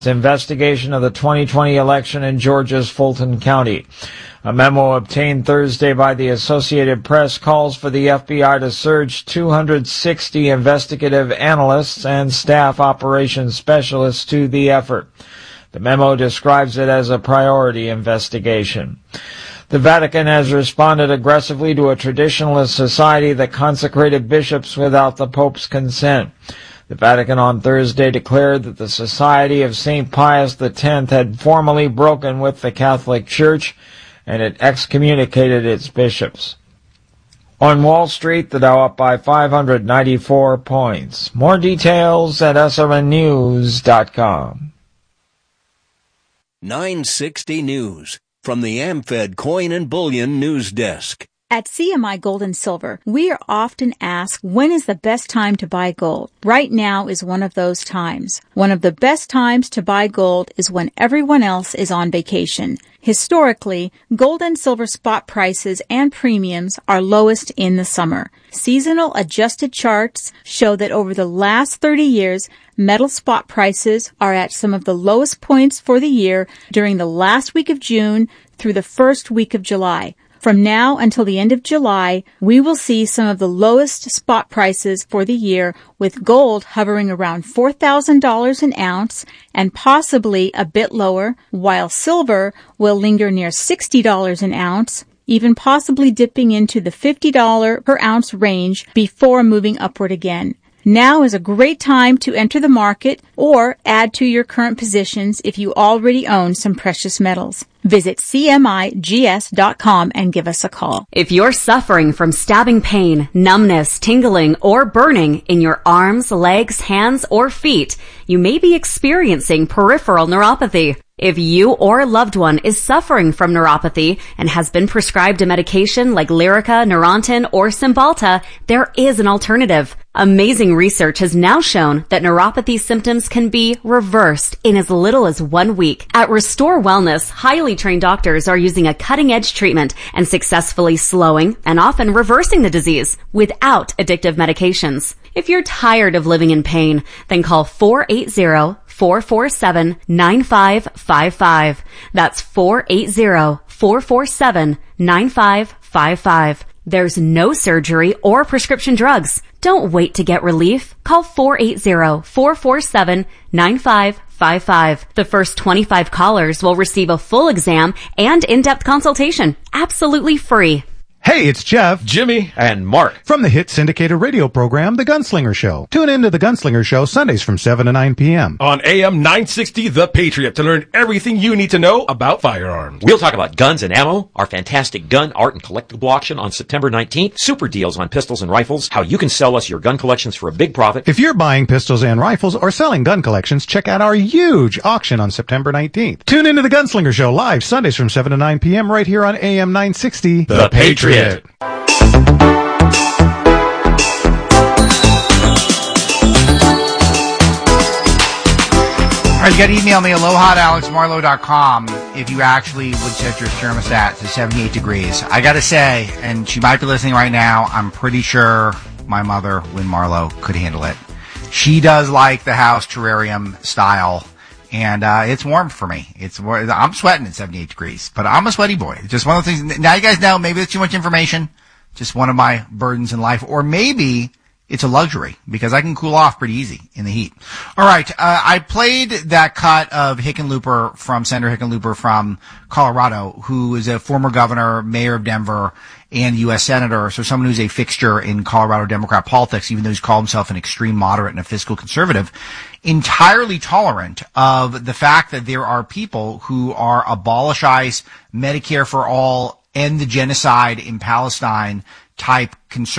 investigation of the 2020 election in Georgia's Fulton County. A memo obtained Thursday by the Associated Press calls for the FBI to surge 260 investigative analysts and staff operations specialists to the effort. The memo describes it as a priority investigation. The Vatican has responded aggressively to a traditionalist society that consecrated bishops without the Pope's consent. The Vatican on Thursday declared that the Society of St. Pius X had formally broken with the Catholic Church, and it excommunicated its bishops. On Wall Street, the Dow up by 594 points. More details at srnnews.com. 960 News from the AmFed Coin and Bullion News Desk. At CMI Gold and Silver, we are often asked, when is the best time to buy gold? Right now is one of those times. One of the best times to buy gold is when everyone else is on vacation. Historically, gold and silver spot prices and premiums are lowest in the summer. Seasonal adjusted charts show that over the last 30 years, metal spot prices are at some of the lowest points for the year during the last week of June through the first week of July. From now until the end of July, we will see some of the lowest spot prices for the year, with gold hovering around $4,000 an ounce and possibly a bit lower, while silver will linger near $60 an ounce, even possibly dipping into the $50 per ounce range before moving upward again. Now is a great time to enter the market or add to your current positions if you already own some precious metals. Visit CMIGS.com and give us a call. If you're suffering from stabbing pain, numbness, tingling, or burning in your arms, legs, hands, or feet, you may be experiencing peripheral neuropathy. If you or a loved one is suffering from neuropathy and has been prescribed a medication like Lyrica, Neurontin, or Cymbalta, there is an alternative. Amazing research has now shown that neuropathy symptoms can be reversed in as little as 1 week. At Restore Wellness, highly trained doctors are using a cutting-edge treatment and successfully slowing and often reversing the disease without addictive medications. If you're tired of living in pain, then call 480-447-9555. That's 480-447-9555. There's no surgery or prescription drugs. Don't wait to get relief. Call 480-447-9555. The first 25 callers will receive a full exam and in-depth consultation, absolutely free. Hey, it's Jeff, Jimmy, and Mark from the hit syndicated radio program, The Gunslinger Show. Tune in to The Gunslinger Show Sundays from 7 to 9 p.m. on AM 960 The Patriot to learn everything you need to know about firearms. We'll talk about guns and ammo, our fantastic gun, art, and collectible auction on September 19th, super deals on pistols and rifles, how you can sell us your gun collections for a big profit. If you're buying pistols and rifles or selling gun collections, check out our huge auction on September 19th. Tune in to The Gunslinger Show live Sundays from 7 to 9 p.m. right here on AM 960 The Patriot. All right, you got to email me, aloha@alexmarlowe.com, if you actually would set your thermostat to 78 degrees. I got to say, and she might be listening right now, I'm pretty sure my mother, Lynn Marlowe, could handle it. She does like the house terrarium style, and it's warm for me. I'm sweating at 78 degrees, but I'm a sweaty boy. It's just one of the things. Now you guys know, maybe that's too much information. Just one of my burdens in life. Or maybe it's a luxury, because I can cool off pretty easy in the heat. All right, I played that cut of Hickenlooper from Senator Hickenlooper from Colorado, who is a former governor, mayor of Denver, and U.S. senator, so someone who's a fixture in Colorado Democrat politics, even though he's called himself an extreme moderate and a fiscal conservative, entirely tolerant of the fact that there are people who are abolish ICE, Medicare for all, end the genocide in Palestine type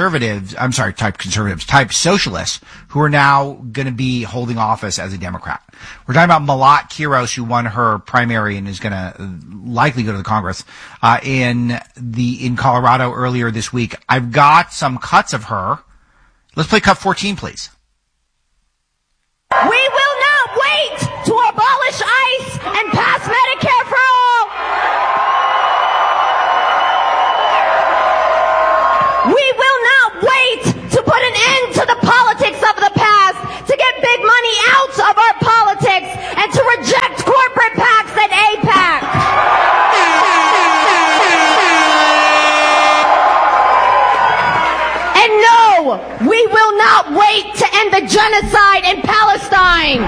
socialists who are now going to be holding office as a Democrat. We're talking about Malat Kiros, who won her primary and is going to likely go to the Congress in Colorado earlier this week. I've got some cuts of her. Let's play cut 14, please. We will not wait to abolish ICE and pass Medicare for all. We will not wait to put an end to the politics of the past, to get big money out of our politics, and to reject genocide in Palestine.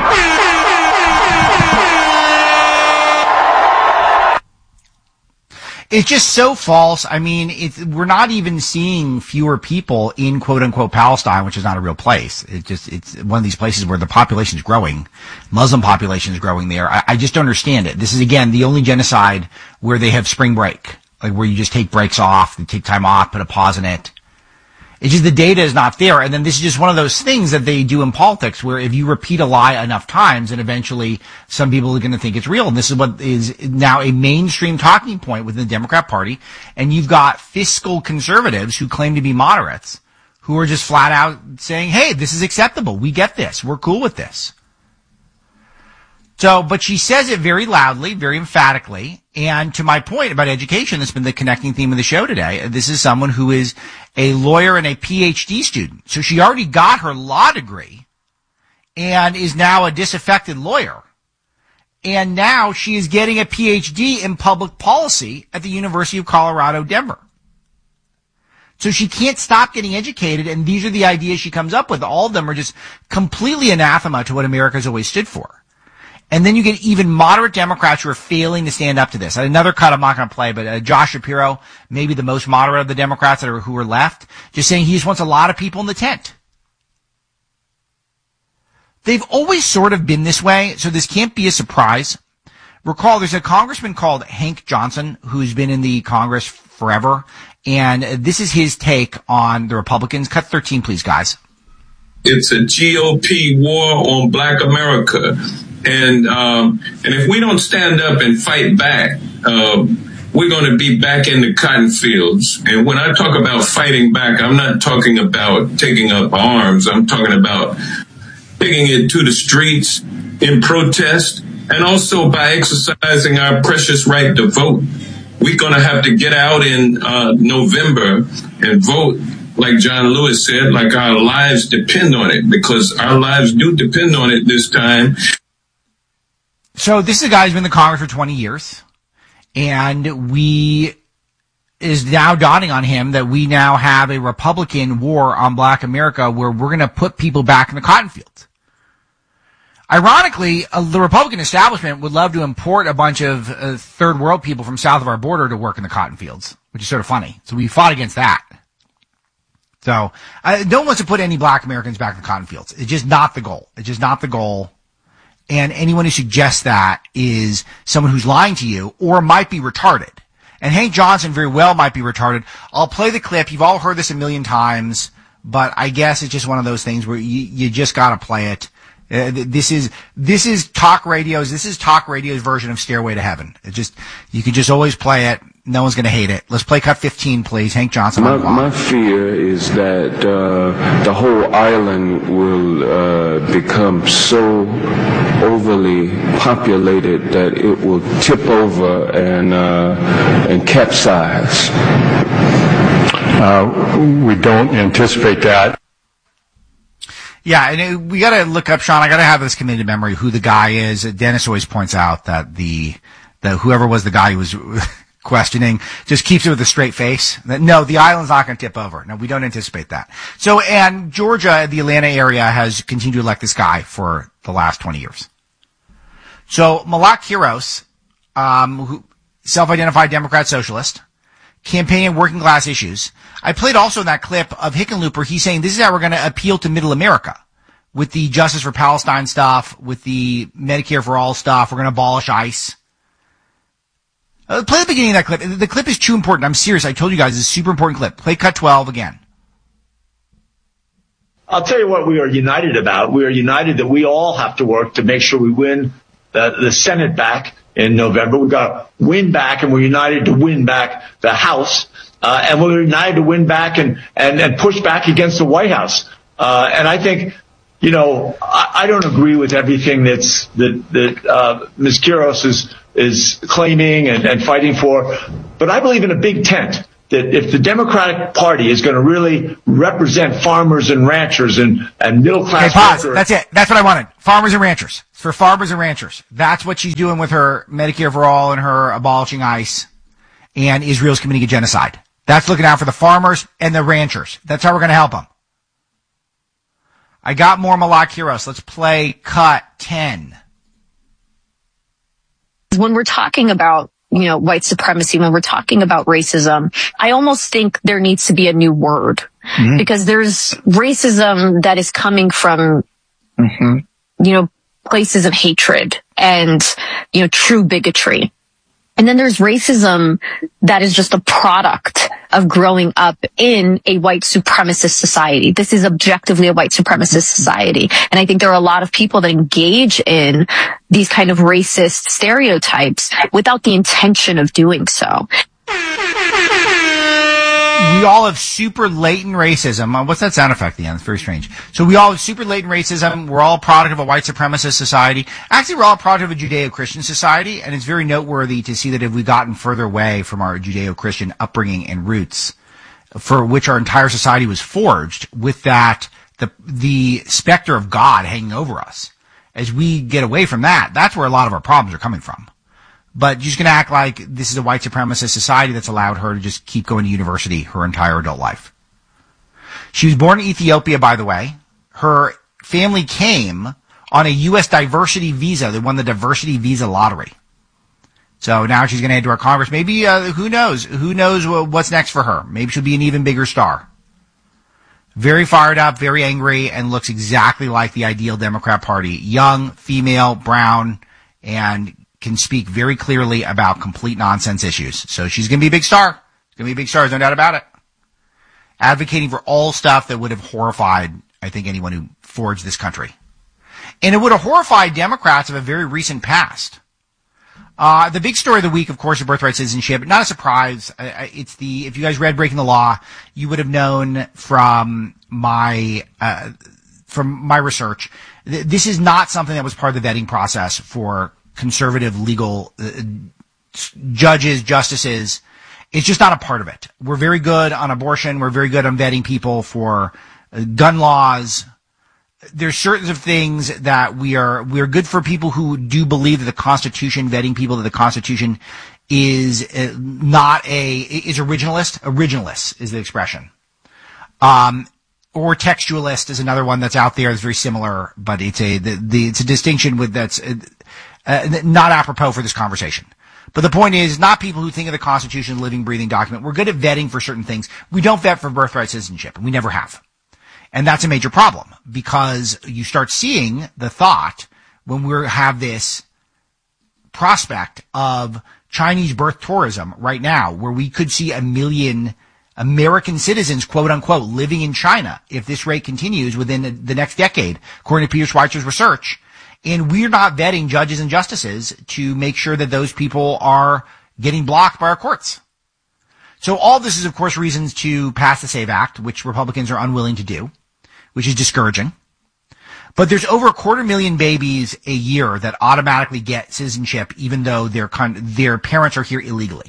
It's just so false. I mean, we're not even seeing fewer people in quote unquote Palestine, which is not a real place. It's one of these places where the population is growing. Muslim population is growing there. I just don't understand it. This is again the only genocide where they have spring break, like where you just take breaks off, and take time off, put a pause in it. It's just the data is not there. And then this is just one of those things that they do in politics where if you repeat a lie enough times, and eventually some people are going to think it's real. And this is what is now a mainstream talking point within the Democrat Party. And you've got fiscal conservatives who claim to be moderates who are just flat out saying, hey, this is acceptable. We get this. We're cool with this. So, but she says it very loudly, very emphatically. And to my point about education, that's been the connecting theme of the show today. This is someone who is a lawyer and a PhD student. So she already got her law degree and is now a disaffected lawyer. And now she is getting a PhD in public policy at the University of Colorado, Denver. So she can't stop getting educated, and these are the ideas she comes up with. All of them are just completely anathema to what America's always stood for. And then you get even moderate Democrats who are failing to stand up to this. Another cut I'm not going to play, but Josh Shapiro, maybe the most moderate of the Democrats who are left, just saying he just wants a lot of people in the tent. They've always sort of been this way, so this can't be a surprise. Recall, there's a congressman called Hank Johnson who's been in the Congress forever, and this is his take on the Republicans. Cut 13, please, guys. It's a GOP war on Black America. And if we don't stand up and fight back, we're going to be back in the cotton fields. And when I talk about fighting back, I'm not talking about taking up arms. I'm talking about taking it to the streets in protest and also by exercising our precious right to vote. We're going to have to get out in November and vote. Like John Lewis said, like our lives depend on it, because our lives do depend on it this time. So this is a guy who's been in the Congress for 20 years, and is now dawning on him that we now have a Republican war on Black America where we're going to put people back in the cotton fields. Ironically, the Republican establishment would love to import a bunch of third world people from south of our border to work in the cotton fields, which is sort of funny. So we fought against that. So no one wants to put any Black Americans back in the cotton fields. It's just not the goal. It's just not the goal. And anyone who suggests that is someone who's lying to you or might be retarded. And Hank Johnson very well might be retarded. I'll play the clip. You've all heard this a million times, but I guess it's just one of those things where you just got to play it. This is talk radio's version of Stairway to Heaven. You can just always play it. No one's going to hate it. Let's play cut 15, please. Hank Johnson. My fear is that the whole island will become so overly populated that it will tip over and capsize. We don't anticipate that. Yeah, and we got to look up, Sean. I got to have this committed memory who the guy is. Dennis always points out that whoever was the guy who was questioning just keeps it with a straight face. No, the island's not going to tip over. No, we don't anticipate that. So, and Georgia, the Atlanta area, has continued to elect this guy for the last 20 years. So, Malak Quiros, who self-identified Democrat socialist, campaigning working class issues. I played also in that clip of Hickenlooper. He's saying this is how we're going to appeal to middle America with the Justice for Palestine stuff, with the Medicare for All stuff. We're going to abolish ICE. Play the beginning of that clip. The clip is too important. I'm serious. I told you guys it's a super important clip. Play cut 12 again. I'll tell you what we are united about. We are united that we all have to work to make sure we win the Senate back in November. We've got to win back, and we're united to win back the House. And we're united to win back and push back against the White House. And I think, I don't agree with everything that Ms. Quiros is claiming and fighting for. But I believe in a big tent, that if the Democratic Party is going to really represent farmers and ranchers and middle class. Okay, pause. That's it. That's what I wanted. Farmers and ranchers. It's for farmers and ranchers. That's what she's doing with her Medicare for All and her abolishing ICE and Israel's committing a genocide. That's looking out for the farmers and the ranchers. That's how we're going to help them. I got more Malak Heroes. Let's play cut 10. When we're talking about, white supremacy, when we're talking about racism, I almost think there needs to be a new word because there's racism that is coming from, places of hatred and, true bigotry. And then there's racism that is just a product of growing up in a white supremacist society. This is objectively a white supremacist society. And I think there are a lot of people that engage in these kind of racist stereotypes without the intention of doing so. We all have super latent racism. What's that sound effect at the end? It's very strange. So we all have super latent racism. We're all a product of a white supremacist society. Actually, we're all a product of a Judeo-Christian society, and it's very noteworthy to see that if we've gotten further away from our Judeo-Christian upbringing and roots, for which our entire society was forged, with that, the specter of God hanging over us. As we get away from that, that's where a lot of our problems are coming from. But you're just going to act like this is a white supremacist society that's allowed her to just keep going to university her entire adult life. She was born in Ethiopia, by the way. Her family came on a U.S. diversity visa. They won the diversity visa lottery. So now she's going to head to our Congress. Maybe, who knows? Who knows what's next for her? Maybe she'll be an even bigger star. Very fired up, very angry, and looks exactly like the ideal Democrat Party. Young, female, brown, and can speak very clearly about complete nonsense issues. So she's going to be a big star. She's going to be a big star, there's no doubt about it. Advocating for all stuff that would have horrified, I think, anyone who forged this country. And it would have horrified Democrats of a very recent past. The big story of the week, of course, is birthright citizenship. Not a surprise. If you guys read Breaking the Law, you would have known from my research. This is not something that was part of the vetting process for conservative legal judges, justices. It's just not a part of it. We're very good on abortion. We're very good on vetting people for gun laws. There's certain of things that we are good for people who do believe that the Constitution, vetting people that the Constitution is is originalist. Originalist is the expression. Or textualist is another one that's out there. It's very similar, but it's a distinction that's not apropos for this conversation. But the point is, not people who think of the Constitution as a living, breathing document. We're good at vetting for certain things. We don't vet for birthright citizenship, and we never have. And that's a major problem, because you start seeing the thought when we have this prospect of Chinese birth tourism right now, where we could see 1 million American citizens, quote unquote, living in China if this rate continues within the next decade, according to Peter Schweizer's research. And we're not vetting judges and justices to make sure that those people are getting blocked by our courts. So all this is, of course, reasons to pass the SAVE Act, which Republicans are unwilling to do, which is discouraging. But there's over 250,000 babies a year that automatically get citizenship, even though their parents are here illegally.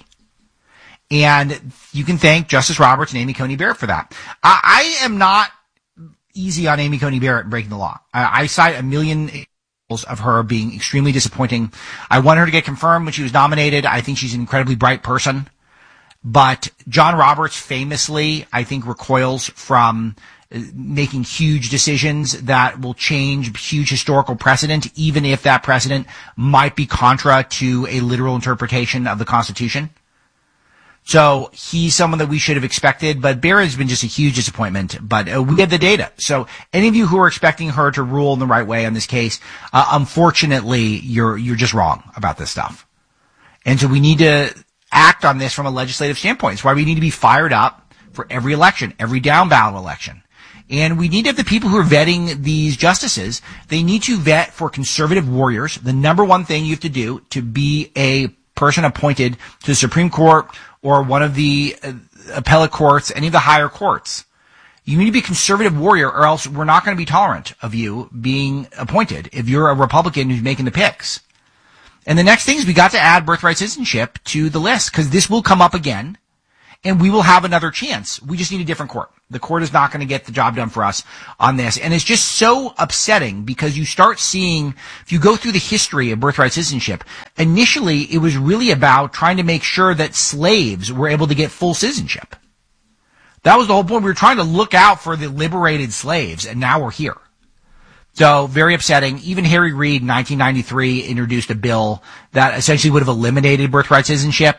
And you can thank Justice Roberts and Amy Coney Barrett for that. I am not easy on Amy Coney Barrett breaking the law. I cite 1 million of her being extremely disappointing. I want her to get confirmed when she was nominated. I think she's an incredibly bright person. But John Roberts famously, I think, recoils from making huge decisions that will change huge historical precedent, even if that precedent might be contra to a literal interpretation of the Constitution. So he's someone that we should have expected, but Barrett has been just a huge disappointment. But we have the data. So any of you who are expecting her to rule in the right way on this case, unfortunately, you're just wrong about this stuff. And so we need to act on this from a legislative standpoint. It's why we need to be fired up for every election, every down ballot election. And we need to have the people who are vetting these justices, they need to vet for conservative warriors. The number one thing you have to do to be a person appointed to the Supreme Court or one of the appellate courts, any of the higher courts, you need to be a conservative warrior, or else we're not going to be tolerant of you being appointed if you're a Republican who's making the picks. And the next thing is we got to add birthright citizenship to the list, because this will come up again, and we will have another chance. We just need a different court. The court is not going to get the job done for us on this. And it's just so upsetting, because you start seeing, if you go through the history of birthright citizenship, initially it was really about trying to make sure that slaves were able to get full citizenship. That was the whole point. We were trying to look out for the liberated slaves, and now we're here. So very upsetting. Even Harry Reid in 1993 introduced a bill that essentially would have eliminated birthright citizenship.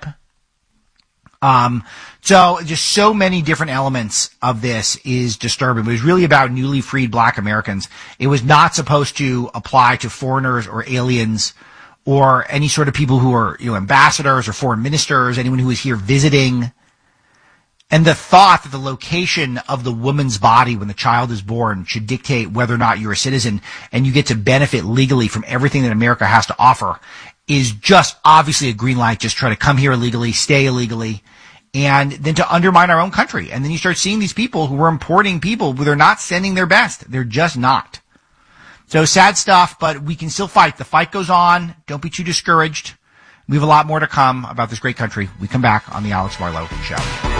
So just so many different elements of this is disturbing. It was really about newly freed black Americans. It was not supposed to apply to foreigners or aliens or any sort of people who are, ambassadors or foreign ministers, anyone who is here visiting. And the thought that the location of the woman's body when the child is born should dictate whether or not you're a citizen and you get to benefit legally from everything that America has to offer is just obviously a green light. Just try to come here illegally, stay illegally, and then to undermine our own country. And then you start seeing these people who are importing people who they're not sending their best. They're just not. So sad stuff, but we can still fight. The fight goes on. Don't be too discouraged. We have a lot more to come about this great country. We come back on the Alex Marlow Show.